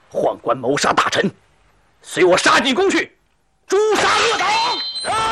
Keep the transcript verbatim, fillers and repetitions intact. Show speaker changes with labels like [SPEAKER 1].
[SPEAKER 1] 宦官谋杀大臣，随我杀进宫去，诛杀恶党。